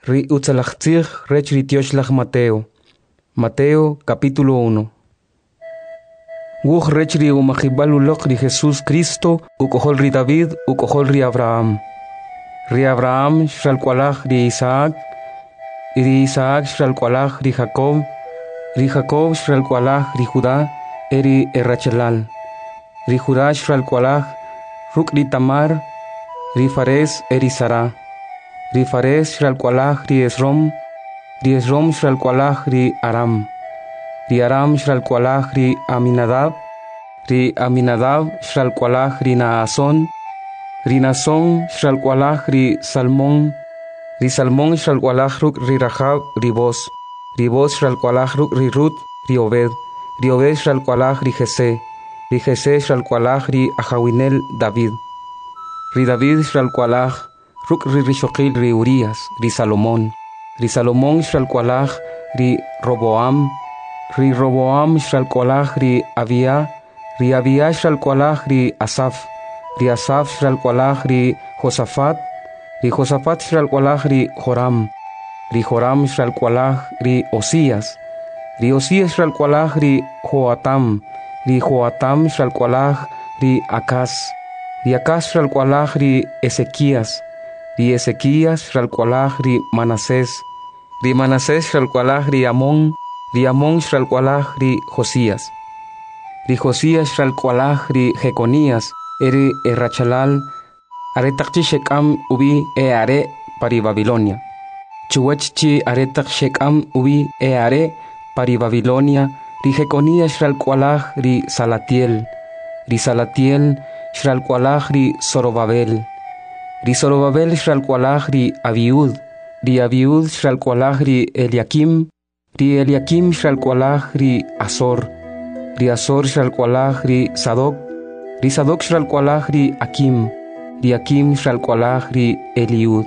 Ri utzalachtzig rech ritioshlag Mateo. Mateo capítulo 1. Wuch rech ri umachibal ulok ri Jesús Cristo ukohol ri David ukohol ri Abraham. Ri Abraham shalkwalach ri Isaac. Ri Isaac shalkwalach ri Jacob. Ri Jacob shalkwalach ri Judá eri Errachelal. Ri Judá shalkwalach ruk ri Tamar. Ri Fares eri Sara. Ri Fares shalkwalach ri Esrom. Ri Esrom shalkwalach ri Aram. Ri Aram shalkwalach ri Aminadab. Ri Aminadab shalkwalach ri Naason. Ri Nason shalkwalach ri Salmón. Ri Salmón shalkwalach ruk ri Rahab ri Boz. Ri Boz shalkwalach ruk ri Rut ri Obed. Ri Obed shalkwalach ri Jesé. Ri Jesé shalkwalach ri Ahawinel David. Ri David shalkwalach ruk ri Rishoqil ri Urias ri Salomón. Ri Salomón shalkwalach ri Roboam. Ri Roboam shalkwalach ri Abia. Ri Abia shalkwalach ri Asaf. Ri Asaf shalkwalach ri Josafat. Ri Josafat shalkwalach ri Joram. Ri Joram shalkwalach ri Osías. Ri Osías shalkwalach ri Joatam. Ri Joatam shalkwalach ri Acaz. Ri Acaz shalkwalach ri Ezequías. Ri Ezequías shalkwalach ri Manasés. Ri Manasés shalkwalach ri Amón. Ri Amón shalkwalach ri Josías. Ri Josías shalkwalach ri Jeconías eri Errachelal. Aretakchi Shekam ubi are pari Babilonia. Chuwachchi aretak Shekam ubi are pari Babilonia. Ri Jeconías shalkwalach ri Salatiel. Ri Salatiel shalkwalach ri Zorobabel. Ri Zorobabel shalkwalach ri Abiud. Ri Abiud shalkwalach ri Eliakim. Ri Eliakim shalkwalach ri Azor. Ri Azor shalkwalach ri Sadoc. Ri Sadoc shalkwalach ri Akim. Ri Akim shalkwalach ri Eliud.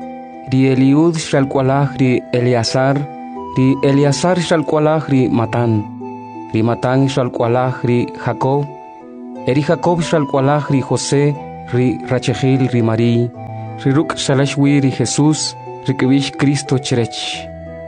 Ri Eliud shalkwalach ri Eleazar. Ri Eleazar shalkwalach ri Matan. Ri Matan shalkwalach ri Jacob. Eri Jacob shalkwalach ri José. Ri Rachegil ri Marí. Ri Ruk shalashwi ri Jesús. Ri Kibish Cristo cherech.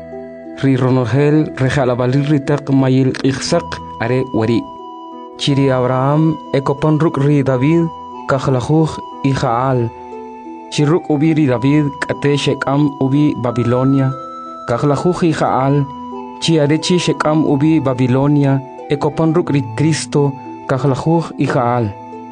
Ri Ronogel rejalabalil ri tak mayil ichsak are wari. Chiri Abraham ekopan ruk ri David kachlajuj Ijaal. Chiruk ubi ri David kate Shekam ubi Babilonia. Kachlajuj Ijaal. Chi arechi Shekam ubi Babilonia. Ekopan ruk ri Cristo kachlajuj Ijaal.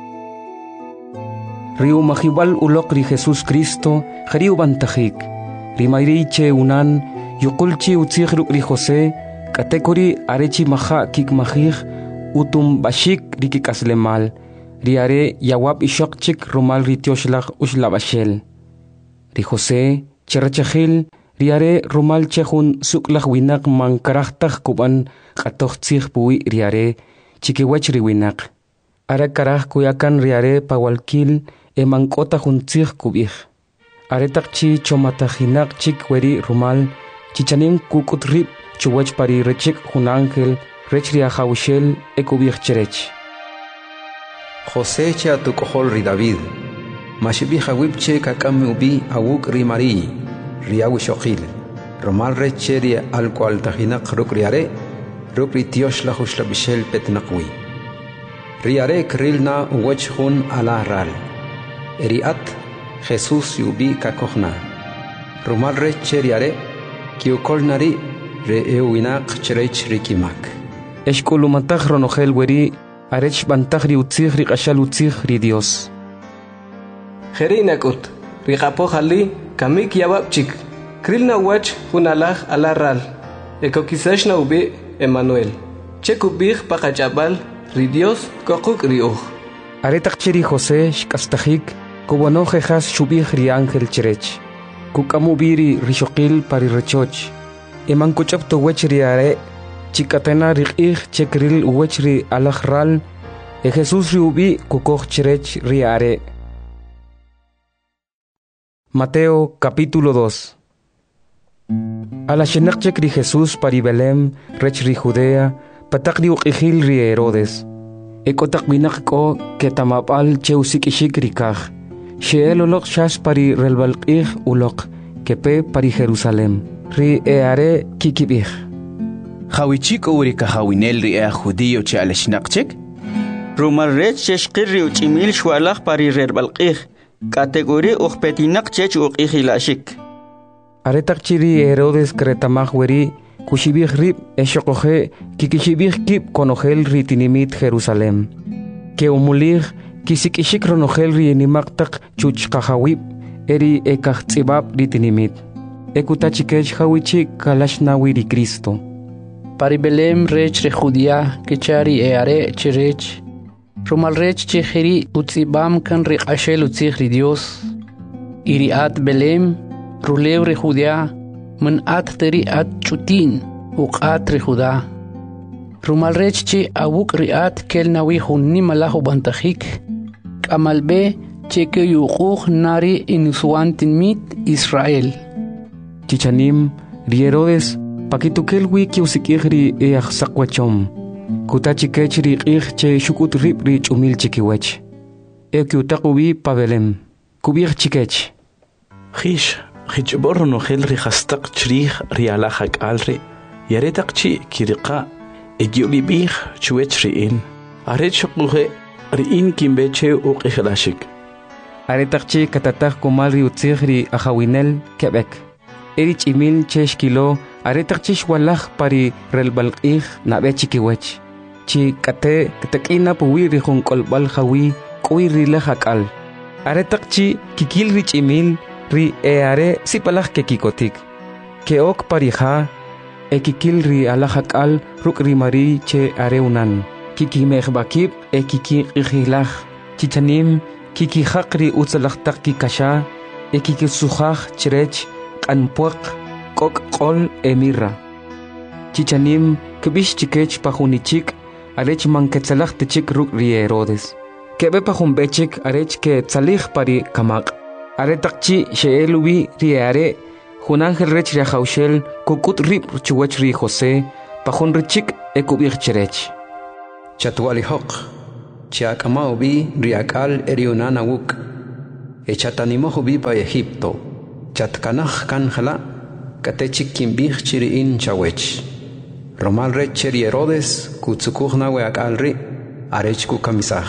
Riu mahibal ulok ri Jesús Cristo jariu bantajik. Ri mayriche unan yukulchi utzig ruk ri José. Katekori arechi maha kik mahig utum bashik ri kikaslemal. Ri are yawab ishokchik rumal ri tioshlach ushlabashel. Ri José cherachachil ri are rumal chehun suklach winak man karachtach kuban katochtzig bui ri are chikiwech ri winak. Ara karach kuyakan ri are pawalkil emankota juntzig kubich. Aretak chi chomatajinak chik weri rumal chichanim kukutrip chuwech pari rechik jun ángel rech ri ajawishel ekubich cherech. José che atukohol ri David. Mashibi hawipche kakame ubi awuk ri Marí. Ri awishochil. Romal reche ri alkual tajinak ruk ri are. Ruk ri tioshlach ushlabishel petnakwi. Ri are krilna uwech jun ala ral. Eriat Jesús yubi kakohna. Romal reche ri are. Kiukol nari re euinak cherech rikimak. Eshkulumatach ronogel weri. Arech bantach ri utzig ri qashal utzig ri Dios. Jerinakut, ri qapohali kamik yawabchik. Krilna wach hunalach alaral. Ekokisashna ubi Emmanuel. Chekubich pakachabal ri Dios kokuk ri uj. Aretak chiri José shkastachik kubono jejas shubich ri ángel cherech. Kukamubiri rishoqil pari rechoch. Emankuchap to wech ri are. Chikatena riqih chekril uwechri alajral. Jesús riubi kukoch cherech riare. Mateo capítulo 2. A la shenakchek ri Jesús pari Belém rech ri Judea patakri uqihil ri Herodes. Ekotak binakko ketamapal cheusikishik rikaj. Sheel ulok shas pari relbalqih ulok kepe pari Jerusalem. Ri eare kikibich. Hawichik uri kahawinel ri judío che aleshnaqchek? Rumal rech cheshqirri uchimil shwalach pari rerbalqih. Categoría uqpetinaq chech uqihilashik. Aretaqchiri Herodes kretamaj weri kushibij rib eshokoje kikishibij kip konojel ritinimit Jerusalem. Que umulig kisikishik ronojel rienimaqtaq chuchqajawib eri ekajtzibab ritinimit. Ekutachikech hawichik kalashnawi Cristo. Pari Belém rech re Judía kechari eare cherech. Rumal rech chihiri utzibam kan ri qashel utzig ri Dios. Iriat Belém rulew ri Judá man at teri at chutin uqat ri Judá. Rumal rech chi awuk riat kel nawi hunni malahu bantajik. Kamalbe cheke yuquq nari inusuantin mit Israel. Chichanim ri Herodes pakitukel wiki usikigri eaqsaqwachom. Kutachikech ri qih che shukut rib ri chumil chikiwech. Ekyutaqubi Pavelem. Kubir chikech. Khish khijbor no khel ri khastaq chrih ri ala hak alri. Yaretaq chi kiriqa egiubi bih chuech ri in. Aret shuquhe ri in kimbeche uqihilashik. Aretaq chi katataq kumal ri utzig ri ahawinel Quebec. Erich imil cheshkilo aretaq chi shwalaj pari relbalqih nabe chikiwech. Chi kate katakina puwi ri junqolbal hawi kuwi ri lahakal. Aretaq chi kikil ri chimil ri eare sipalaj kekikotik. Keok parija ekikil ri alahakal ruk ri mari che areunan. Kikimejbakib ekikihilaj. Chichanim kikihaq ri utzalajtaq kikasha ekikisujaj chirech anpuaq kok qol emirra. Chichanim kibish chikech pajunichik arech manketsalaj tichik ruk ri Herodes. Kebe pajumbechik arech ke tsalij pari kamaq. Aretaqchi sheelubi ri are junangel rech ri haushel kukut rib chuwech ri José pajun richik ekubich cherech. Chatualihoq chiakamao bi riakal eriunana wuk. Echatanimojo bi pa Egipto. Chatkanaj kanjala katechik kimbij chiriin chawech. Romal rech cheri Herodes kutsukuj weakalri arech kukamisaj.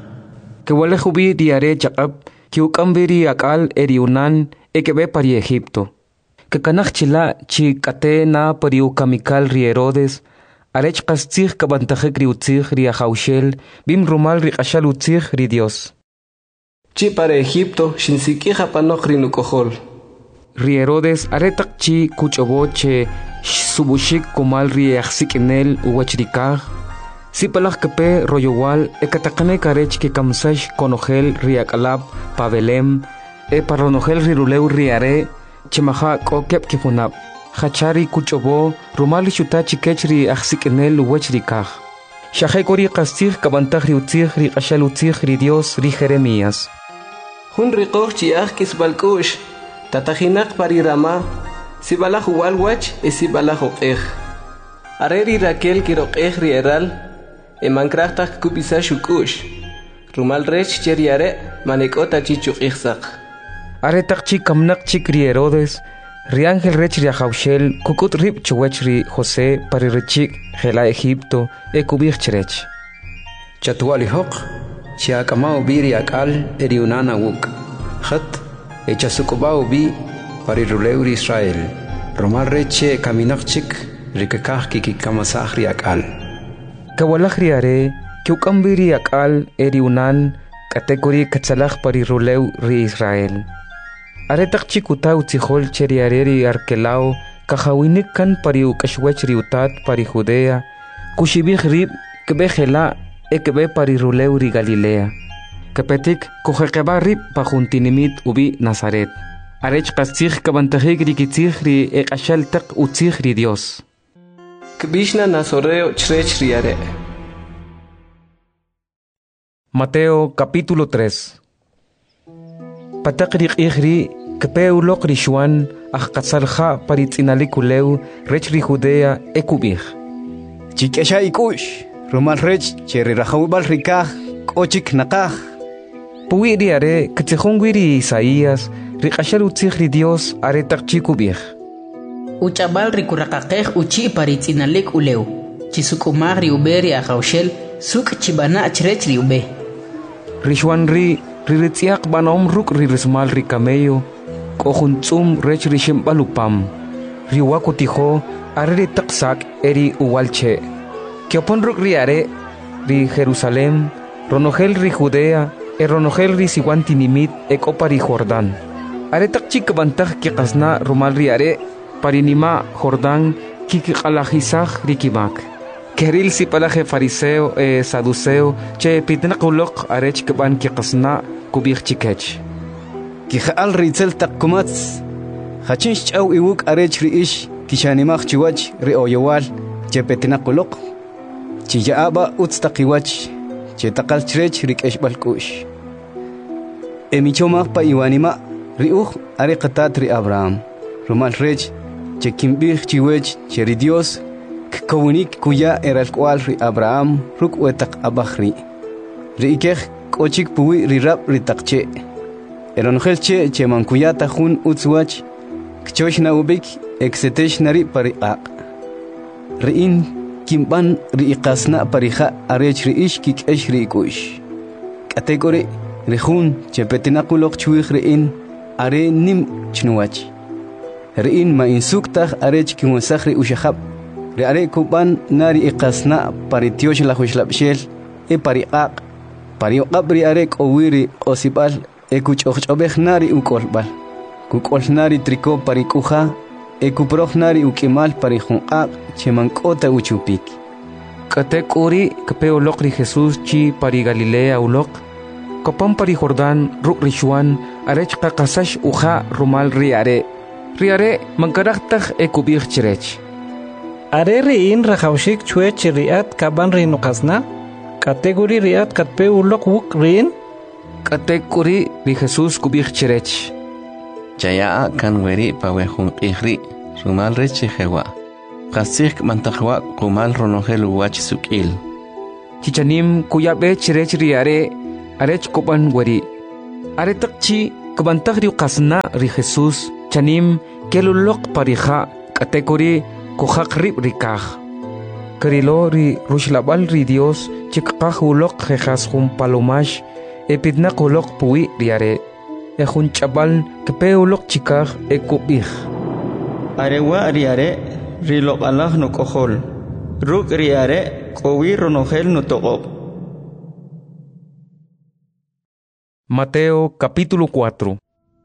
Kewalejubi di are chaqab kiukambiri akal eriunan ekebe pari Egipto. Kekanaj chila chi kate na pari ukamikal ri Herodes arech kastzig kabantajek ri utzig ri ahaushel bim rumal ri qashal utzig ri Dios. Chi para Egipto shinsikija panoj ri nukojol. Ri Herodes aretaq chi kuchoboche subushik kumal ri axsikinel uwachrikaj. Sipalaj kepe royowal ekataqane karech ke kamsash konojel ri akalab Pavelem paronojel ri rulew ri are chimaja kokep kifunab. Hachari kuchobo rumali shutachi kech ri axsikinel uwachrikaj. Shahekori kastig kabantaj ri utzig ri qashal utzig ri Dios ri Jeremías. Hun riqoj chiaj kisbalkush. Tatajinak pari Rama, sibalaj walwach e sibalaj oqej. Areri Raquel kiroqej rieral, emankrajtak kupisa shukush. Rumal rech cheriare manekota chichuqijsaq. Aretaq chi kamnak chik ri Herodes, ri ángel rech ri ahaushel kukut rib chuwech ri José pari richik jela Egipto ekubij cherech. Chatualihoq chiakamao bi riakal eriunana wuk. Khat echasukubao bi pari rulew ri Israel. Romal reche kaminaqchik rikakaj kikikamasaj riakal. Kawalaj ri are kiukambi riakal eriunan katekori katsalaj pari rulew ri Israel. Aretaq chikuta utzijol cheri are ri arkelao kajawinik kan pari ukashwech ri utat pari Judea kushibij rib kebe jela ekebe pari rulew ri Galilea. Kapetik kujeqeba rib pajuntinimit ubi Nazaret. Arech kastzig kabantajik rikitzig ri eqashal taq utzig ri Dios. Kbishna nazoreo chrech riare. Mateo capítulo 3. Patak riqihri kepeuloq rishuan ajqatsalja paritzinalikulew rech ri Judea ekubij. Chikesha ikush rumal rech cheri rajawibal rikaj kochik nakaj. Puwi ri are katzijungwi ri Isaías riqashal utzig ri Dios aretak chikubij. Uchabal rikuraqaqej uchi paritzinalik uleu. Chisukumag ri uberi akaushel suk chibana achrech ri ube. Rishwan ritziak banom ruk rismal ri camello. Kohuntzum rech rishimbalupam. Riwakutijo are taksak eri uwalche. Kiopon ruk riare ri Jerusalem, ronogel ri Judea, ronogel ri siwantinimit ekopari Jordán. Are takchik bantag kikasna rumal riare parinima Jordán kikikalajisaj rikimak. Keril si palaje fariseo saduceo che pitnakulok arech keban kikasna kubik chikech. Kijaal ritzel takkumats. Hachinch au iwuk arech riish kishanimach chiwach ri oyowal che petinakulok. Chiyaaba utstaqiwach che taqal chrech rikesh balkush. Emichomach pa iwanima riuj are qatat ri Abraham. Rumal rech che kimbich chiwech che ri Dios kawunik kuya eral kwal ri Abraham ruk wetak abahri. Ri ikej kochik puwi ri rab ri taqche. Eronjel che mankuyata jun utzwach kchosh na ubik exetesh nari pariqaq. Riin kimban riiqasna parija arech riish kikesh riikush. Kategori rihun che petinakulok chuig riin are nim chnuwach. Riin ma insuktaj arech kimusaj ri ushahab. Ri are kuban nari iqasna paritiosh la hushlabshel e pariqaq. Pariqab ri are kowiri osibal ekuch nari ukolbal. Kukolnari triko parikuja, ekuprojnari ukimal parijunqaq chemankota uchupik. Katek uri kapeo lok ri Jesús chi pari Galilea ulok. Kopam pari Jordán ruk rishuan arech qaqasash uja rumal riare. Riare mankaraktaj ekubij chirech. Are riin rajawshik chwech riat kaban rinuqasna. Kategori riat katpeo ulok wuk riin. Katek uri ri Jesús kubij chirech. Chaya kan weri pawehun qihri rumal reche jewa. Qasik mantajwa kumal ronogel wach sukil. Chichanim kuyabe chirech riare arech kopan weri. Are takchi kabantag ri qasna ri Jesús chanim kelulok parija kategori kuhaq rib rikaj. Karilo ri rushlabal ri Dios chikqaj ulok jejas jun palomash epidnak ulok puwi riare. Ejun chabal kepe ulok chikaj ekubij. Arewa riare rilok alah no kohol. Ruk riare kowi ronogel no togob. Mateo capítulo 4.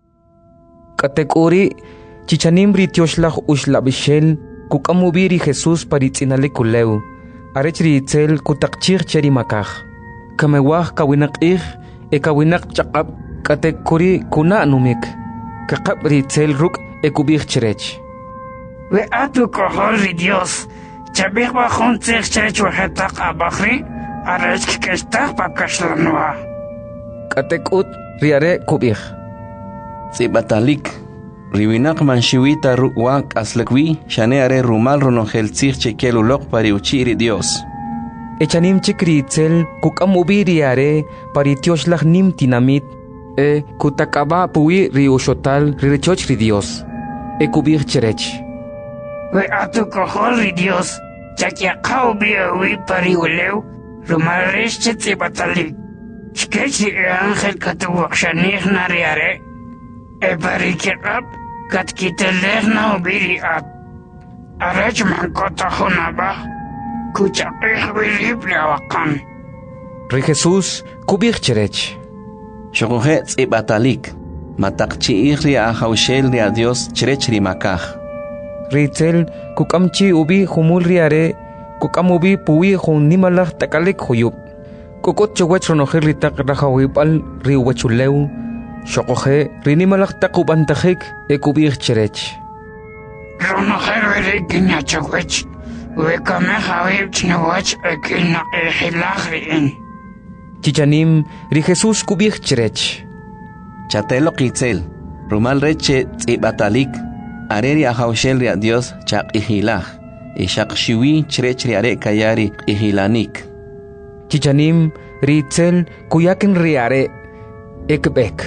Kategori chichanim ritioshlah ushlabishel kukamubiri Jesús paritzinale kuleu. Arech ritzel kutakchir cherimakaj. Kamewah kawinaqij ekawinaq chaqab. Kategori kuna numik. Kakab ritzel ruk ekubij chirech. We atu kohol ri Dios. Chabih bajun tzich chirech wahetak abahri. Arech kikestak pakashlanwa. Katekut riare kubij. Zibatalik. Riwinak manshiwita rukwak aslakwi shane are rumal ronogel tzich chekelulok pari uchiri Dios. Echanim chikritzel kukamubiri are paritioshlah nim tinamit. Kutakaba puwi riushotal rirechoch ri Dios. Ekubij chirech. We atu kohol ri Dios. Chakiaqaw biawi pariwelew. Rumaresh chetzibatalik. Shkechi angel katuwakshanich nariare. Ebarikirab katkitelech na ubiri ab. Arech mankota hunaba. Kuchaqih wirib liawakan. Ri Jesús kubij chirech. Shogohe tsibatalik. Matakchi ihri ahaushel ri a Dios chirech rimakaj. Ritzel kukamchi ubi humul riare. Kukamubi puwi hun nimalaj takalik huyub. Kukot chawach ronogel ritak rajawipal riwachuleu. Shogohe rinimalaj takubantajik ekubij chirech. Ronogel wirikinya chawach. Wekamehawib chnawach ekilna ehilaj riin. Chichanim ri Jesús kubij chirech. Chatelo kitzel. Rumal reche tsibatalik. Areri ahaushel ri a Dios chaq ihilaj. Ishaq shiwi chirech riare kayari ihilanik. Chichanim ritzel kuyakin riare ekbek.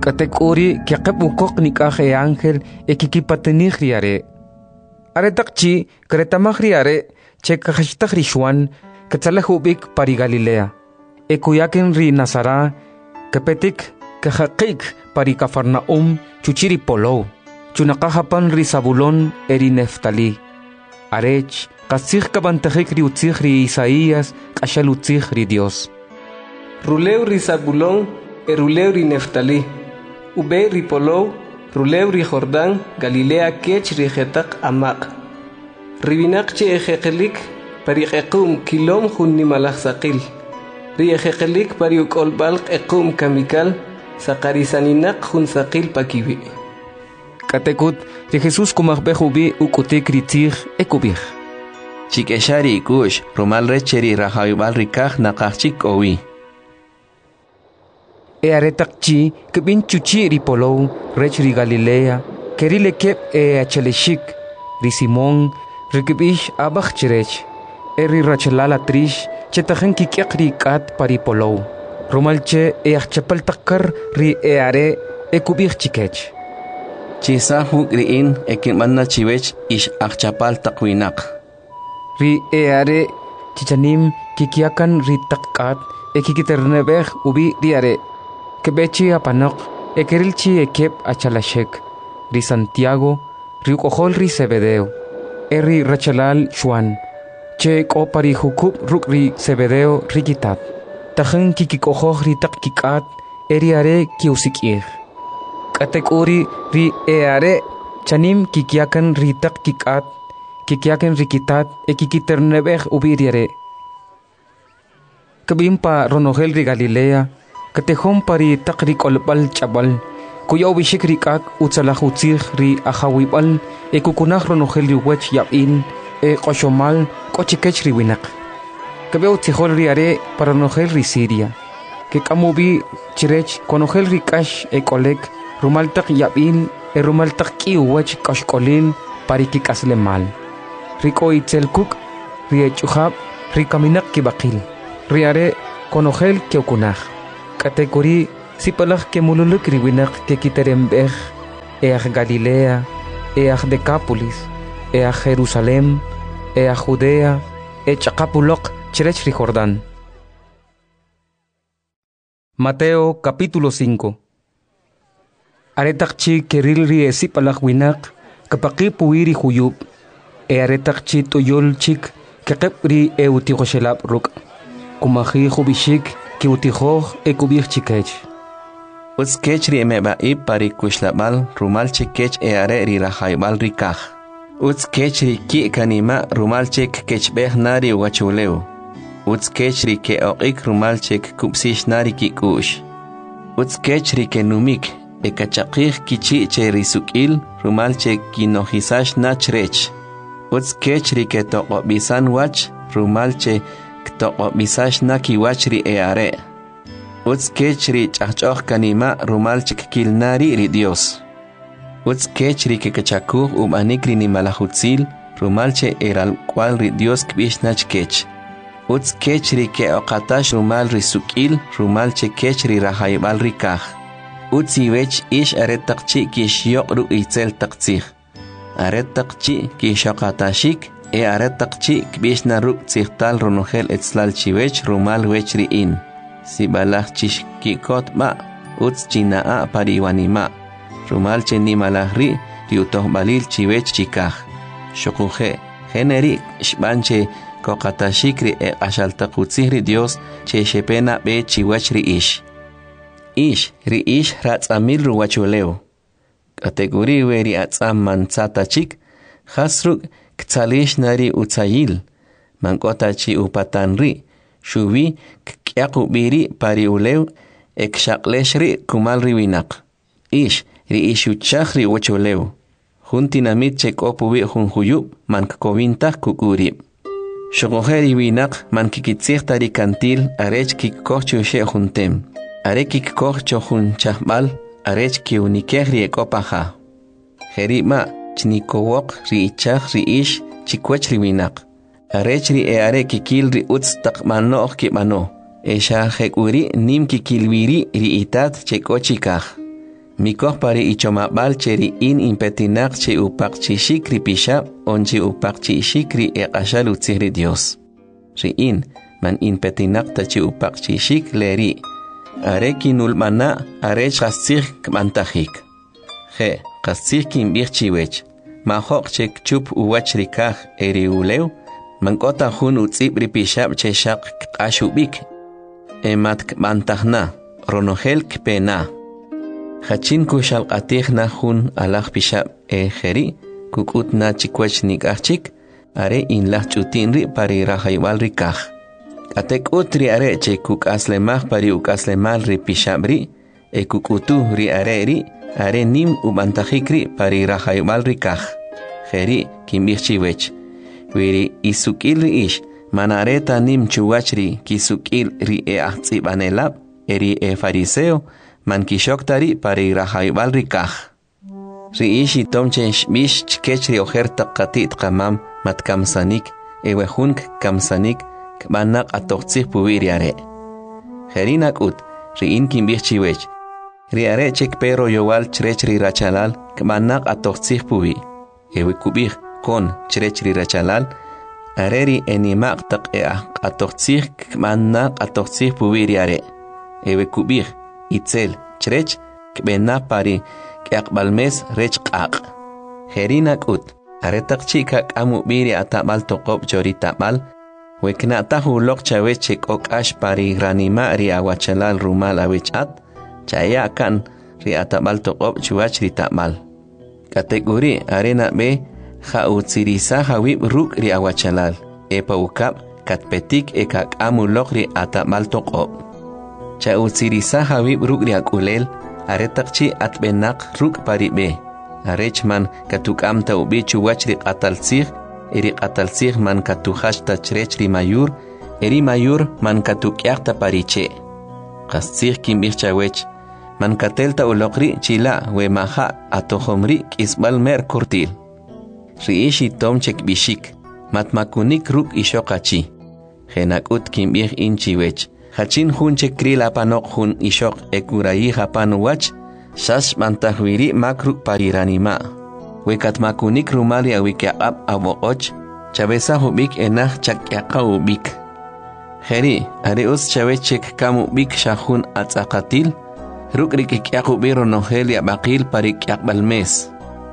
Katekuri kiaqab ukok nikah e ángel e kikipatenih riare. Are takchi kretamah riare che kahashtah rishuan katsalahubik pari Galilea. E kuyaken ri Nazara kepetik kahaqik pari Cafarnaum chuchiri polou. Chunakahapan ri Zabulón eri Neftali. Arech kasih kabantahik ri utzih ri Isaías kashal utzih ri Dios. Ruleu ri Zabulón e ruleu ri Neftali. Ube ri polou, ruleu ri Jordán, Galilea kech ri jetak amak. Ribinak che ejekelik pari equm kilom hun nimalach saqil. Ri ejekelik pari ukolbalq equm kamikal, saqarisaninak hun saqil pakibi. Katekut ri Jesús kumahbehubi ukutik ri tzih ekubih. Chikeshari kush, Rumal recheri rahayubal rikah nakachik owi. E aretakchi kebin chuchi ri polou rech ri Galilea kerile kep e acheleshik ri Simón rikibish abach chirech e ri rachelala trish chetajen kikiak ri kat pari polou romalche e achapal takkar ri e are e kubich chikech chisa huk riin e kinmanna chiwech ish achapal takwinak ri e are chichanim kikiakan ri takkat e kikiternebeh ubi ri are Kebechi apanok, ekerilchi ekep achalashek, ri Santiago, ri ukohol ri Zebedeo, eri rachalal Juan, che kopari hukub ruk ri Zebedeo rikitat, tajen kikikohoh ri takkikat, eri are kiusikir. Katekuri ri are, chanim kikiakan ri takkikat, kikiakan rikitat, ekikiternebeh ubiriare. Kabimpa ronogel ri Galilea, Katehom pari takri kolbal chabal, kuya ubishik rikak utsalahutzik ri ahawibal, e kukunah ronogel ri wech yabin, e koshomal kochikech ri winak. Kabe utzihol ri are para ronogel ri Siria, ke kamubi chirech konogel ri kash e kolek, rumaltak yabin, e rumaltak ki wech kashkolil pari kikasle mal. Riko itzelkuk, ri echuhab, ri kaminak kibakil, ri are konogel keukunah. Kategori sipalak ke mululuk riwinak ke kiterembeh each Galilea, each Decapolis, each Jerusalem, each Judea, each Capulok, chirech ri Jordán. Mateo capítulo 5. Aretakchi keril ri sipalak winak kapaki puiri huyub, aretakchi tuyol chik kekep ri eutihoshelab ruk, kumahi hubishik ki utihoh e kubih chikech. Uts kech ri emeba i pari kushlabal rumal chikech e are ri rahaybal rikah. Uts kech ri ki kanima rumal chik kech beh nari wachuleu. Uts kech ri ke oqik rumal chik kupsish nari ki kush. Uts kech ri ke numik e kachaqih kichi che risukil rumal chik kinohisash nachrech. Uts kech ri ke toqo bisan wach rumal chik Ktoqo bisash naki wachri e are. Uts kechri chachchoh kanima rumal chikil nari ri Dios. Uts kechri ke kachakuh umanikri ni malahutzil rumal che eral cual ri Dios kbish nach kech. Uts kechri ke oqatash rumal ri sukil rumal che kechri rahaybal rikah. Uts iwech ish aret taqchi kish yoqru itzel taqtzih. Aret taqchi kish oqatashik e aretakchi kbish naruk tzihtal ronogel etzlal chiwech rumal wech riin. Sibalach chish kikot ma, utz chinaa pariwanima. Rumal chenimalah ri, riutoh balil chiwech chikah. Shokuje, generi, shbanche, kokatashikri e ashaltakutzihri Dios, che shepena be chiwech riish. Riish ratzamil ruwachuleo. Kategori weri atzam manzata chik, hasruk, Ktsalish nari utsayil, mankotachi upatanri, shubi kyakubiri pari ulew, ekshakleshri kumalri winak. Ri ishuchahri wachulew. Juntinamit chekopubi junjuyub, mankkovintah kukuri. Shokojeri winak mankikitsihta kantil, arech kikkochu she juntem. Arekik kocho junchahbal, arech kiunikehri ekopaha. Jerima. Chnikowok ri ichach ri ish chikwech ri winak. Arech ri e are kikil ri utz takmanoh kipano. Esha hekuri nim kikilwiri ri itat chekochikah. Mikoh pari ichomabal cheri in impetinak che upak chi shikri pishab onchi upak chi shikri eqashal utzihri Dios. Ri in man impetinak ta chi upak chi shik leri. Are kinulmana are chastzih kmantajik. Je, chastzih kinbih chiwech. Mahok chek chup uwach rikaj eri uleu. Mankota hun utzibri pishab che shak kashubik. Emat kmantajna, ronohel kpena. Hachin kushal qatih na hun alaj pishab jeri, kukut na chikwech nikachik, are in lah chutinri pari rahaywal rikaj. Atek utri are che kuk aslemah pari uk aslemal ri pishabri, kukutu ri are nim ubantajikri pari rahaywal rikaj. Jeri kimbih chiwech. Wiri isukil ri ish, manareta nim chuwachri kisukil ri ahtsibanelab, eri fariseo, man kishoktari pari rahaybal rikaj. Ri ishi tomche shbish chkechri ojerta qatit qamam mat kamsanik, ewehunk kamsanik, kbanak atoqtzih puwiri are. Jerinak ut, ri in kimbih chiwech. Ri are chek pero yowal chrechri rachalal, kbanak atoqtzih puwi. Ewe kubih kon chrechri rachalal, areri enimak tak atoqtzih kbanak atoqtzih puwiri are. Ewe kubih itzel chrech kbena pari kaqbalmes rech qaq. Jerinak ut, aretak chika kamu biri atabal toqob chori tabal, wekna tahu lok chawech chek ok ash pari granima ri awachalal rumal awechat, chaya kan ri atabal toqob chuach ri tabal. Kategori arena be ha utsirisa hawib ruk ri awachalal, epa ukap katpetik ekak amu lok ri atabal toqob. Cha utsirisa hawib ruk ri akulel, aretakchi atbenak ruk pari be. Arechman katukam ta ubi chuwach ri qatalsih, eri qatalsih man katuhash ta chrech ri mayur, eri mayur man katukyaq ta pariche. Qastsih kimbih chawech, man katelta ulokri chila we maha atohomri kisbal mer kurtil. Ri ishi tomchek bishik, matmakunik ruk ishokachi. Genakut kimbih inchiwech. Hachin hun chekri la panok hun ishok ekurayi hapan wach, shas mantahwiri makruk pariranima. Wekat makunik rumali awikyaqab abokoch, chabesa hubik enah chakyaka ubik. Heri, areus chawechek kamu bik shahun atzakatil, ruk rikikyakubiro nohelia bakil parikyakbalmes.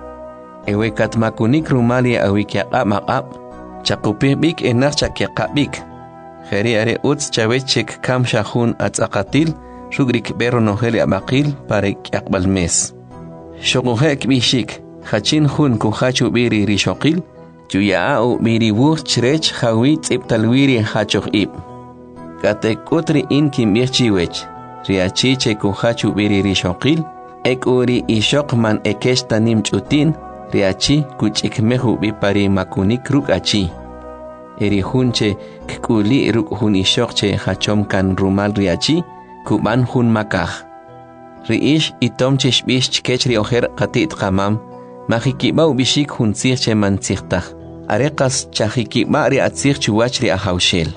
Ewekat makunik rumali awikyaqab maqab, chakupih bik enah chakyakabik. Jeri are uts chawechek kam shahun atzakatil, shugrik bero noheli abakil parek yakbalmes. Shokuhek bishik, hachin hun kuhachu biri rishokil, juyaau biri wuh chrech hawit iptalwiri hachoh ib. Katek utri in kimbih chiwech, riachiche kuhachu biri rishokil, ek uri ishok man ekesh tanim chutin, riachi kuchik mehu bipari makunik ruk achi. Eri hunche kuli ruk hun ishokche hachom kan rumal riachi, kuban hun makah. Riish itomche shbish chkechri oher qatit qamam, mahikibau bishik hun sirche man sirtah, arekas chahikiba ri atsir chuwach ri ahawshel.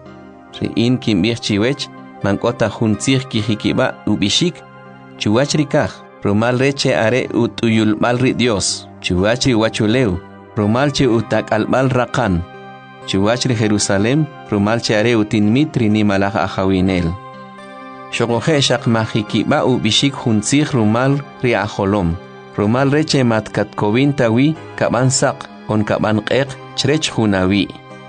Riin kimbih chiwech, mankota hun sir kihikiba ubishik, chuwach ri kah, rumal reche are utuyul mal ri Dios, chuwach ri wachuleu, rumal che utak albal rakan, chuwach ri Jerusalem, rumal che are utin mitri ni malach ahawinel. Shokohe shak mahikiba ubishik hunsih rumal ri aholom, rumal reche matkat kovin kaban sak, on kaban qeq chrech hunawi.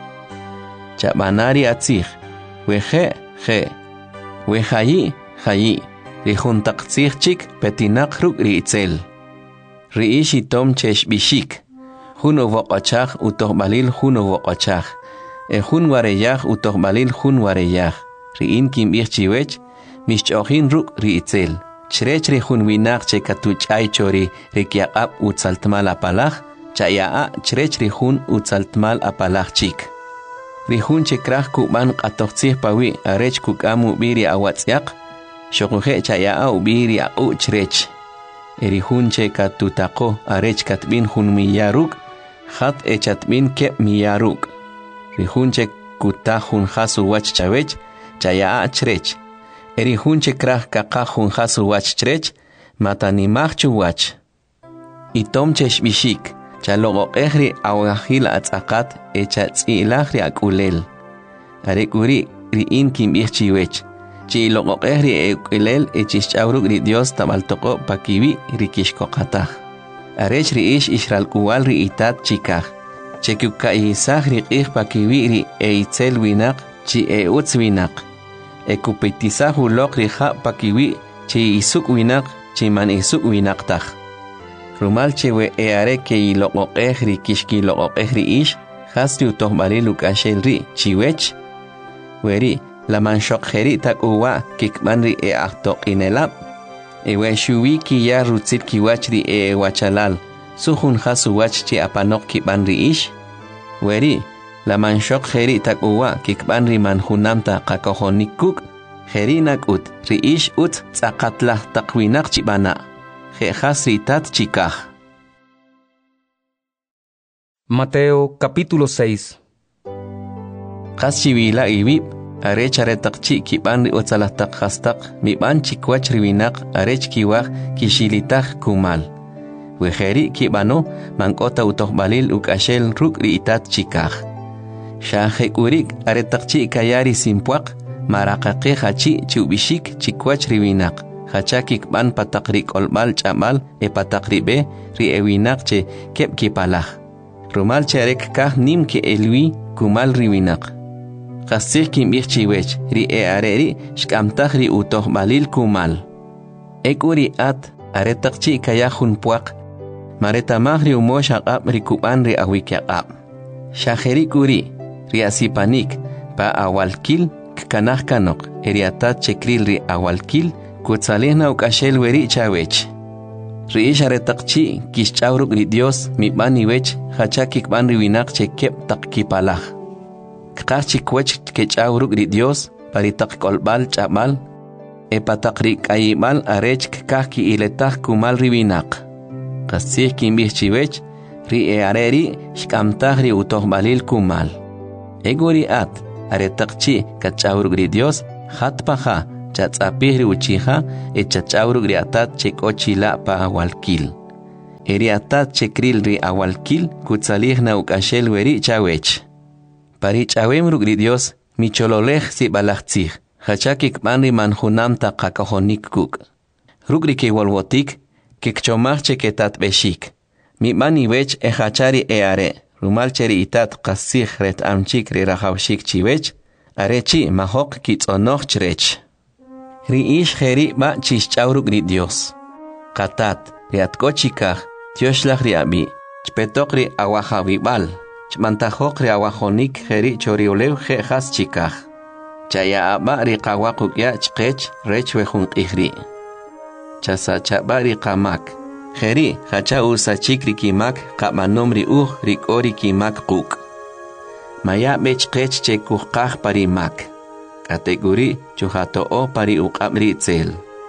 Chabanari atzih, wehe, wehayi, ri huntaktzih chik petinak ruk ri itzel. Ri ishi tom chesh bishik, hun uvoqachach utohbalil hun uvoqachach, hun wareyach utohbalil hun wareyach. Ri in kimbih chiwech, mishchohin ruk ri itzel. Chrech ri hun winak che katuchay chori ri kiaqab utzaltmal apalach, chayaa chrech ri hun utzaltmal apalach chik. Ri hun che krach kuban qatoqtzih pawi arech kukamu biri awatziaq, shokuhe chayaa ubiri au chrech. Eri hun che katutako arech katbin hun miyaruk, hat echatbin kep miyaruk. Ri hun che kuta hun hasu wach chawech, chayaa chrech. Eri hun che krach kaka hun hasu wach chrech, matanimach chuwach. Itom cheshbishik, chalogo ehri awahil atzakat echa tzilahri akulel. Arekuri riin kim chiwech. Chi logo ehri ekulel echishchauruk ri Dios tabaltoko pakiwi rikishkokatah. Arech riish ishral kuwal ri itat chikah. Chekuka isah riqih pakiwi ri eitzel winak chi utz winak. Ekupitisah ulok riha pakiwi chi isuk winak chi man isuk winak tah. Rumal chewe eare ke ilogo ehri kishki logo ehri ish hasti utohbali lukashel ri chiwech. Weri la manshok heri tak uwa kikmanri ahtok inelap. Ewe shuwi ki ya rutzit kiwachri wachalal. Suhun hasu wach chi apanok kikmanri ish. Weri la manshok heri tak uwa kikmanri manhunamta kakohonikuk. Heri nakut ri ish ut tzakatlah takwinak chibana. Tat chikah. Mateo capítulo 6. Kaschiwila ibib, arech aretakchi kiban otsalahtak hastak, miban chikwach riwinak arech kiwach kishilitak kumal. Weheri kibano, mankota utohbalil ukashel ruk riitat chikah. Shahekurik aretakchi kayari simpuak, marakake hachi chubishik chikwach riwinak. Hachakik ban patakrik olmal chamal patakribe ri ewinak che kep kipalah. Rumal cherek kah nim ke elwi kumal riwinak. Kasih kim chiwech ri areri shkamtah ri utoh balil kumal. Ekuri at aretakchi kayahun puak. Maretamah ri umoshakap ri kuban ri awikyakap. Shaheri kuri ri asipanik pa awalkil kanah kanok eriatat chekril ri awalkil Kutsalihna ukashel weri chawech. Riish aretakchi kishchauruk ri Dios mibani wech hachakik ban riwinak chekep takkipalah. Kachik wech kechauruk ri Dios paritak kolbal chamal patakri kayimal arech kaki iletah kumal riwinak. Kasih kimbih chiwech ri areri shkamtah ri utohbalil kumal. Eguri at aretakchi kachauruk ri Dios hatpaha chatzapihri uchiha chachauruk ri atat chekochila pa awalkil. Eri atat chekril ri awalkil kutsalihna ukashel weri chawech. Pari chawemruk ri Dios michololej si balachtzih. Hachakik manri manhunam ta kakahonik kuk. Rukri ke wolwotik kikchomach cheketat beshik. Mi mani wech hachari are. Rumal cheri itat kasih ret amchik ri rahawshik chiwech. Arechi mahok kitzonoch chrech. Riish heri ba chishchauruk ri Dios. Katat riatkochikah tioshlach ri abi. Chpetok ri awahawibal. Chmantahok ri awahonik heri choriolew he has chikah. Chaya aba ri qawakuk ya chqech rech wehun qihri. Chasa chaba ri qamak. Heri hacha usachik ri kimak qamanom ri ri kori kimak quk. Maya bech qech chekuqah parimak. Kategori chuhato o pari uqamri tzel.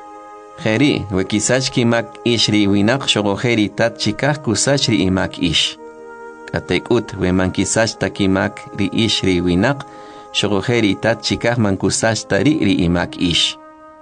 Heri wekisach kimak ish ri winak shogoheri tat chikah kusach ri imak ish. Katekut wemankisach takimak ri ish ri winak shogoheri tat chikah mankusach tari ri imak ish.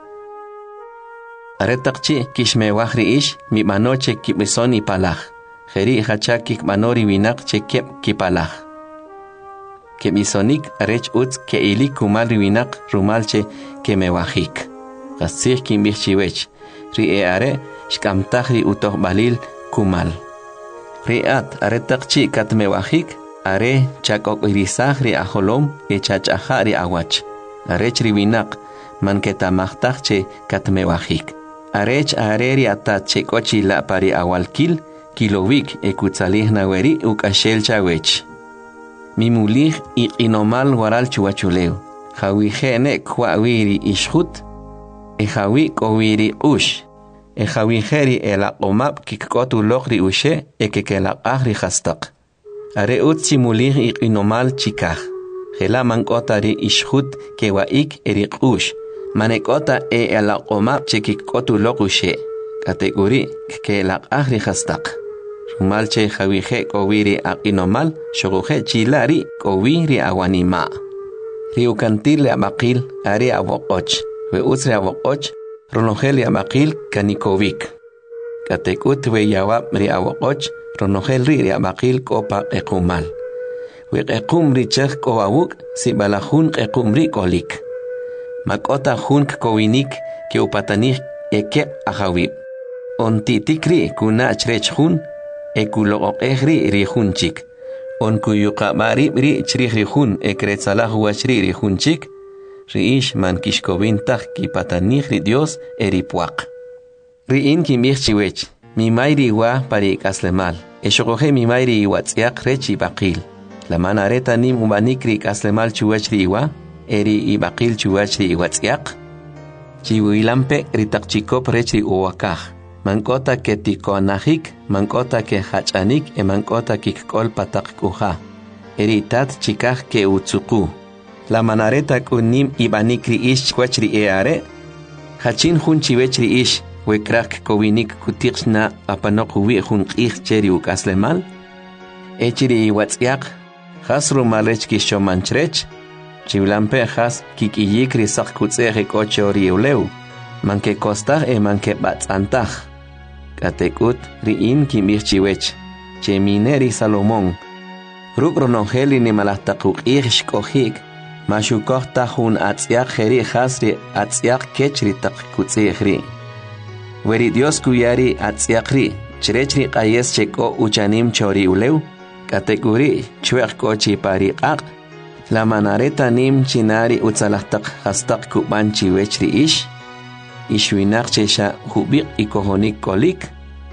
Aretakchi kishmewah ri ish mi manoche kibisoni palah. Heri hachakik manori winak chekep kipalah. Kemisonik arech utz ke ili kumal riwinak rumalche kemewahik. Kasih kimbih chiwech. Ri are shkamtah ri utoh balil kumal. Riat aretakchi katmewahik are chakok irisah ri aholom chachaha ri awach. Arech riwinak man ketamahtah che katmewahik. Arech are ri atat che kochila pari awalkil kilowik ekutsalihna weri ukashel chawech. Mimulih inomal waral chuachuleo. Hawi hene kwa wiri ishut. Hawi kowiri ush. Hawi heri elaqomap kikotu lokri ushe ekekela ahri hastak. Are utsi mulih inomal chikah. Hela mankota ri ishut kewaik erik ush. Manekota elaqomap chekikotu lokushe. Kategori kekela ahri hastak. Malche jawihe kowiri inomal, shoguhe chilari kowiri awanima. Riukantil abakil ari awokoch, we utsre awokoch, Ronogel yamaqil kanikovik. Katekut we yawab ri awokoch, ronogel ri yamaqil kopa ekumal. We ekum ri chek kowawuk, si balahun ekum ri kolik. Makota hunk kowinik ke upatanik eke ahawib. On titikri kuna chrech hun, ekulo ehri ri hunchik. On kuyuqabari ri chrich ri hun ekretsalah wachri ri hunchik. Riish man kishkovintach ki patanih ri Dios eripuak. Riin ki mirchiwech, mi mayri wa pari kaslemal. Eshokoje mi mayri iwatziak rechi bakil. La manareta nim umanikri kaslemal chuwech ri iwa, eri ibakil chuwech ri iwatziak. Chiwilampe ritakchikop rechi uwakaj. Mankota ke tikonahik, mankota ke hachanik, mankota kikkol patak kuja. Eritat chikaj ke utsuku. La manareta kunim ibanikri ish kwachri eare. Hachin hun chiwechri ish, wekrak kowinik kutixna apanok uwi hun ich cheri ukaslemal. Echiri iwatziak, hasru malech kishomanchrech. Chiwlampe has kikiyikri sak kutzere kochori uleu. Manke kostach manke batzantach. Katekut riin kimirchiwech. Chemineri Salomón. Rukronongeli ni malahtakuk ish kohik. Mashukoj tahun atziak jeri hasri atziak kechri tak kutzehri. Weri Dios kuyari atziakri, chrechri qayes cheko uchanim chori uleu, kategori chuek kochi pariqaq, la manareta nim chinari utzalahtak hastak kubanchi wechri ish, ishwinak chesha hubik ikohonik kolik,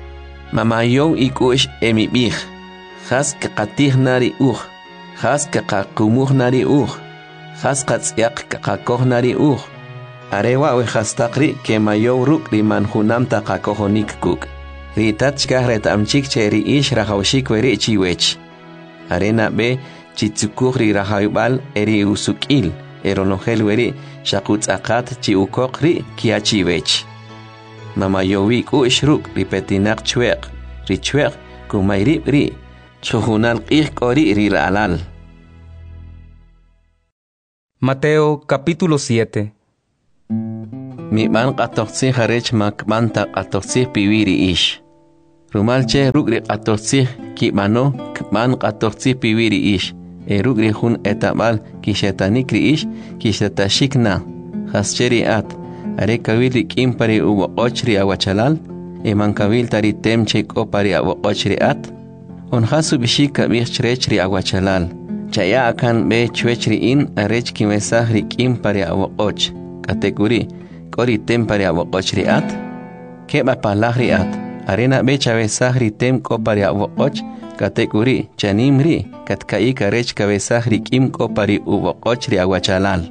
mamayon ikush emibih, has kakatih nari has kakakumuh nari has katzyak kakakoj nari arewa we hastakri ke mayo ruk riman hunam takakohonik kuk. Ritachkah retamchik cheri ish rahawshik weri chiwech. Arena be chitsukuhri rahaybal eri usukil, eronogel weri shakutzakat chiukokri kiachiwech. Mamayowi ku ishruk ripetinak chuek, richuek kumayrib ri, chuhunal ik ori riralal. Mateo capítulo 7. Mi man qatoqsih harech makmanta qatoqsih piwiri ish. Rumalche rugri qatoqsih kibano kman qatoqsih piwiri ish. Rugri hun etabal kishetanikri ish kishetashikna. Hascheri at. Are kawili kimpari uwa ochri awachalal. Man kawil tari temchek opari awa ochri at. On hasu bishika bichrechri awachalal. Chaya akan be chwechri in arech kimesahri kimpari awa och. Kategori kori tempari awa ochri at. Keba palahri at. Arena be chavesahri tem kopari awa och. Kategori chanimri katkaika rech kavesahri kim kopari uwa ochri awachalal.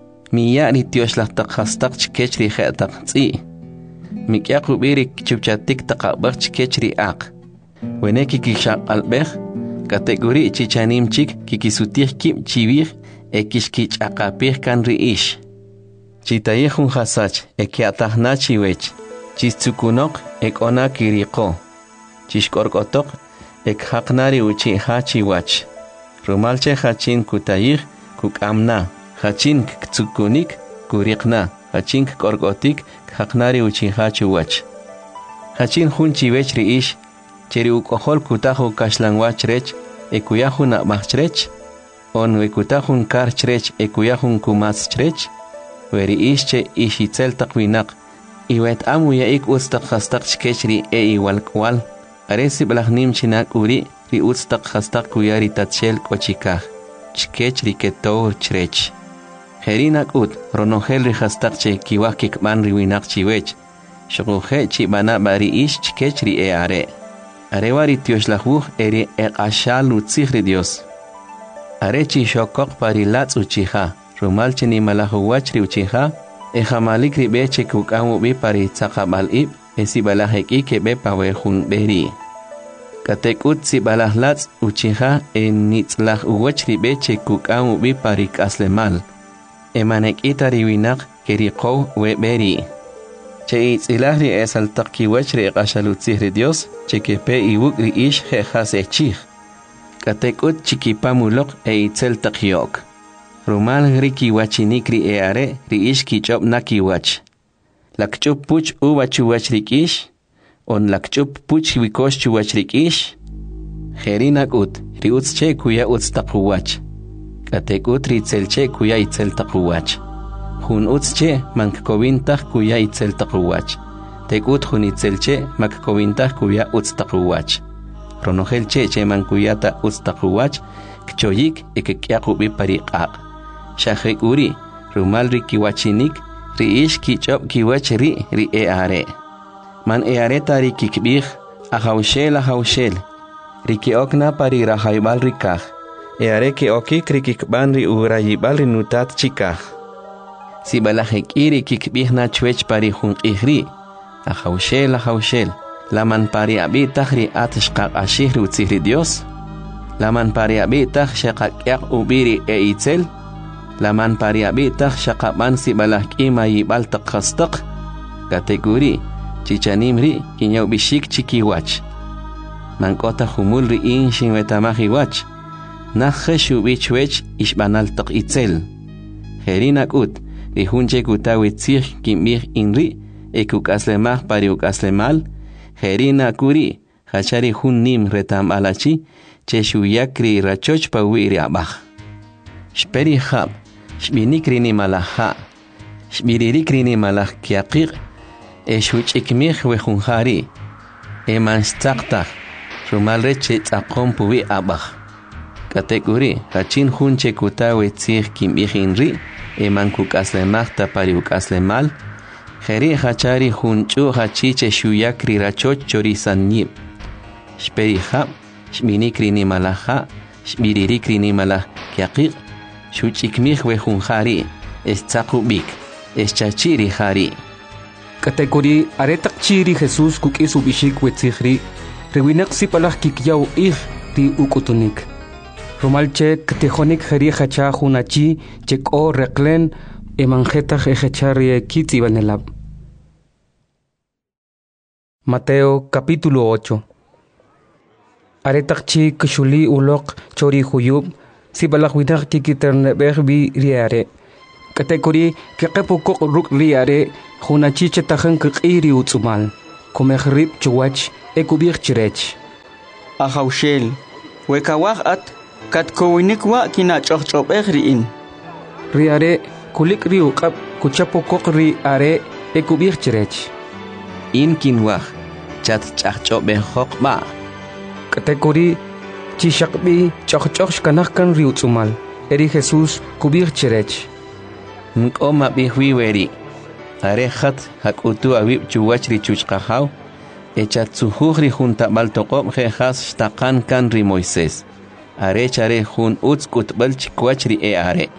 Miyari tioshlahtak hastak chkechri khetak tzi. Mikyaku birik chupchatik takabak chkechri ak. Weneki kishak albech. Kategori chichanim chik kikisutih kim chivir ekishkich akapih kan riish. Chitayehun hasach ekiatahna chiwech. Chistsukunok ekona kiriko. Chishkorkotok ekhaknari uchi hachiwach. Rumalche hachin kutayih kukamna. Hachin ktsukunik kurikna. Hachin korkotik khaknari uchi hachiwach. Hachin hun chiwech riish. Cheri ukohol kutahu kashlangwach rech, ekuyahun abachrech, on wekutahun karchrech, ekuyahun kumaschrech, weri ische ishitzel takwinak, iwet amuya ik ustak hastak chkechri iwalkwal, aresi blahnim chinak uri, ri ustak hastak kuyari tatchel kochikah, chkechri ketou chrech. Herinak ut, ronogel ri hastak che kiwah kikman riwinak chiwech, shokuhe chibana bari ish chkechri are. Arewari tioshlahuj eri eqashal utzihri Dios. Arechi shokok parilatz uchiha, rumalche ni malahuachri uchiha, ejamalikri beche kukamu bi pari tzakabal ib, esibalaheki ke be pawehun beri. Katekut sibalahlatz uchiha nitzlah uwachri beche kukamu bi pari kaslemal. Emanek itariwinak kerikow we beri. Che itzilahri esaltak kiwachri eqashalutzihri Dios, chekepe iwukri ish jejas echich. Katekut chikipamulok itzel takyok. Rumal riki wachinikri eare ri ish kichop nakiwach. lakchup puch uva chuwachrikish, on lakchup puch wikosh chuwachrikish, Herinak ut, riuts che kuya uts taquwach. Katek ut ritzel che kuya itzel taquwach. Hun uts che mankkovintah kuya itzel taquwach. Tek ut hun itzel che makkkovintah kuya uts taquwach. Ronogel che mankuyata uts taquwach, kchoyik ekekyaqubi pariqaq. Shahek uri, rumal rikiwachinik, riish kichop kiwach ri eare. Man eare tari kikbih, ahaushel. Riki okna pari rahaibal rikah. Eare ke okik rikikban ri urayibal rinutat chikah. Si balahek iri kikbihna chwech pari hunqihri. Ahaushel. Laman pari abitah ri atishqaq ashih ri utzihri Dios. Laman pari abitah shaqaqyak ubiri itzel. Laman pari abitah shaqaban si balahk imayibal taqhastaq. Kategori chichanimri kinyaw bishik chikiwach. Mankota humul riin shinwetamahi wach. Nakhe bichwech ishbanal tok itzel. Herinak ut, rihunche kutawitzih kimih inri, ekukaslemah pariukaslemal, herina kuri, hachari hun nim retam alachi, cheshuyakri rachoch pawiri abah. Shperi hab, shbinikri ni malaha, shbiririkri ni malah kiaqir, eshuch ikmih wehunhari, eman staktak. Rumal reche tzaqom puwi abah. Kategori, kachin hunche kutawe tzih kim ihinri, eman kukaslemah tapari ukaslemal, heri hachari hunchu hachiche shuyakri rachoch chorisan nib. Shperi hab, shminikri ni malaha, shmiririkri ni malah kiaqir, shuchikmih wehunhari, tzaqubik, chachiri hari. Kategori, aretak chiri Jesus kukisubishik wetzihri, Rewinak si palah kikyaw ri ukutunik. Romalche ktejonik jeri hacha hunachi cheko reklen emanjeta ejechari kitzi banelab. Mateo capítulo 8. Aretakchi kshuli ulok chori huyub si palah winak kikiterne berbi riare. Kategori kekepukok ruk riare hunachi chetajan kiri utsumal. Komehrib chuwach ekubir chirech. Ahaushel, wekawah at katkowinikwa kina chochobehriin. Riare kulik riukap kuchapokok riare ekubir chirech. In kinwah chat chachobehok ba. Kategori chishakbi chochoch kanahkan riutsumal. Eri Jesus kubir chirech. Nkoma bihwiweri. Arehat hakutu awib chuwach ri chuchqahaw. Echatsuhri junta baltoqob jejas shtaqan kan ri Moisés. Arechare jun utskut balchikwach ri eare.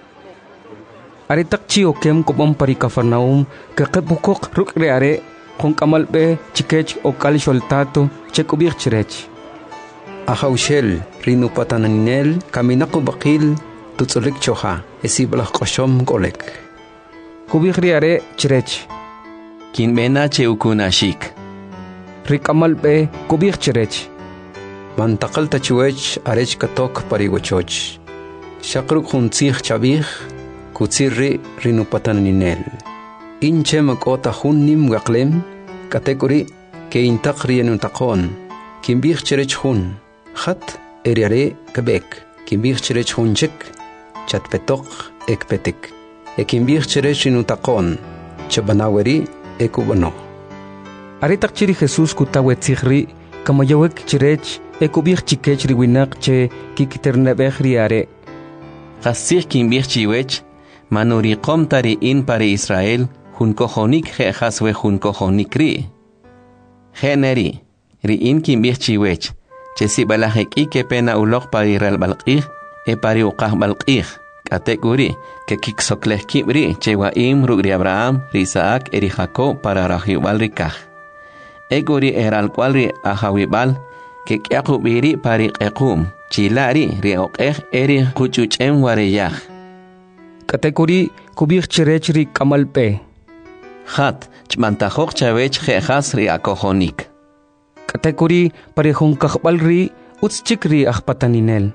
Aretakchi okem kopom pari Cafarnaum kakepukok ruk reare jun kamalbe chikech okal sholtato chekubir chirech. Ahaushel rinupataninel kaminaku bakil tutsulik choha esiblah qoshom kolek. Kubir riare chirech. Kinbena cheukunashik. Rikamalbe kubir chirech. Mantakal tachuech arech katok parigochoch. Shakruk huntzih chabih kutsirri rinupataninel. Inche makota hunnim gaklem kategori ke intakri enutakon. Kimbih chirech hun. Khat eriare kebek. Kimbih chirech hunchek chatpetok ekpetik. Ekimbih chirech inutakon chabanaweri ekubano. Aretak chiri Jesus kutawe tzihri kamayawek chirech ekubih chikech riwinak che kikiternebeh riare. Qasih kimbih chiwech manuriqom tari in pare Israel hun kojonik jehaswe hun kojonik ri. Generi ri in kimbih chiwech che si balahek ike pena ulok pari ral balqih e pari uqah balqih. Kategori que kiksokleh kibri chewaim rugri Abraham, Isaac, eri Jacob para rahibal rikah. Egori eral cualri ahawibal que kiakubiri pari ekum chilari rioqeh eri kuchuchem wareyah. Kategori kubir chirechri kamalpe. Hat chmantajok chavech jejas ri akojonik. Kategori pari hunkahbalri utschikri ahpataninel.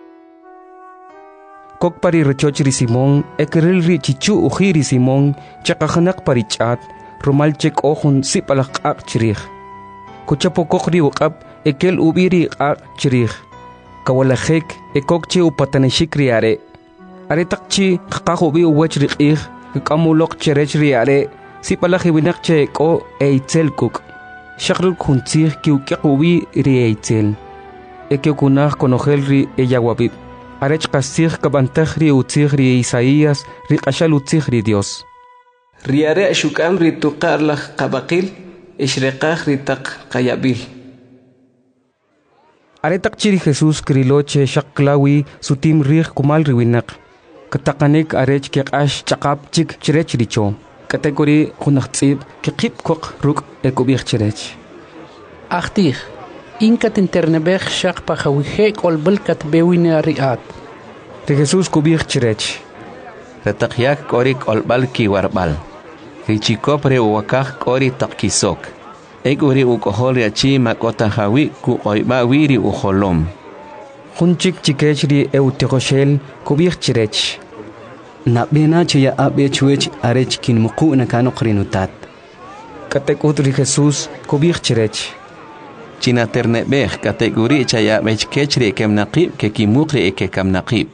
Kok pari rechoch ri Simón, ekeril ri chichu ujiri Simón, chakahanak pari chat, rumal chek ojun sipalak ak chirih. Kuchapo kokri ukap ekel ubiri ak chirih. Kawalajek ekokche upataneshik riare. Are takchi kakahubi uwachrik ih kamulok cherech riare. Sipalak ibinakche eko eitzel kuk. Shakruk huntzih kiukiakubi ri eitzel. Eke kunah konojel ri eyawabib. Arech kasih kabantaj ri utzih ri Isaías ri kashal utzih ri Dios. Riare ashukam ri tuqarlaj qabaqil ishreqaj ri taq qayabil. Aretak chiri Jesús kriloche shaklawi sutim rih kumal riwinak. Katakanik arech kiash chakap chik chirech richo. Kategori hunachtzib kikip kok ruk ekubich chirech. Achtih. Inkat internebech shak pahawihek olbelkat bewine riat. De Jesús kubich chirech. Retakyak korik olbal ki warbal. Richikopre uwakak kori takkisok. Eguri ukohol yachi makota hawi ku oiba wiri uholom. Hunchik chikech ri eutikoshel kubich chirech. Na bena chaya abe chuech arech kin muku na kano krinutat. Katekut ri Jesús kubich chirech. China ternebech kategori chaya bech kechri kem naqib ke kimukri eke kam naqib.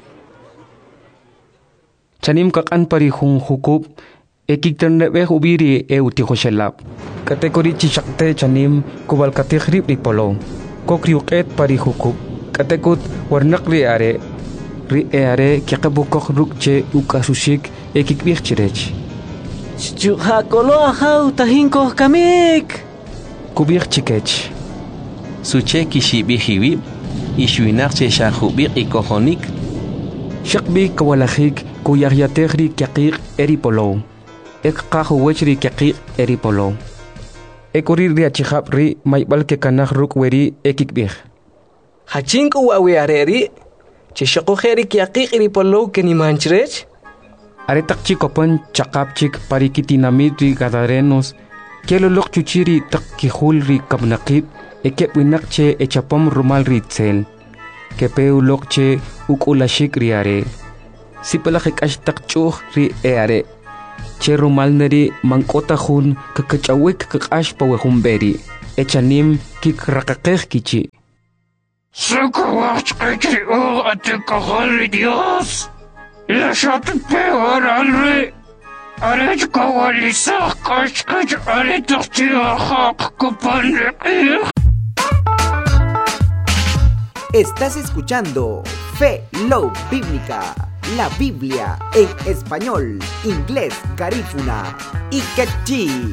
Chanim kakan pari hun hukub ekik ternebech ubiri eutikoshelap. Kategori chishakte chanim kubal kategrib ri polo. Kokriuket pari hukub. Katekut warnak ri are. Ri eare kiakabukok rukche ukasushik ekik bich chirech. Chujakolo hau tahinko kamik. Kubich chikech. Suche kishibihiwib ishwinakche shahubik ikohonik. Shakbi kawalajik kuyaryategri kiakik eripolo. Ek kahuwechri kiakik eripolo. Ekuri riachihap ri maibal ke kanah rukweri ekik bich. Hachinku wawiareri chishakojeri kiakik eripolo kenimanchrech. Aretak chikopan chakapchik parikitinamidri gadarenos. Kelolok chuchiri takkihulri kabnakib. Ekep winakche echapom rumal ritzel. Kepeu lokche ukulashik riare. Sipalajik ashtak chuh ri eare. Che rumal neri mankota hun kakachawik kakash pawehumberi. Echanim kik rakakeh kichi. Sakawach kachri o atikahol Dios. La shatu peor alre. Arech kawalisah kashkach aretaktiahak kupanrikih. Estás escuchando Fe Love Bíblica, la Biblia en español, inglés, garífuna y quechí.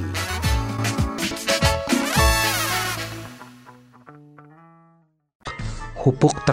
Hupuk tak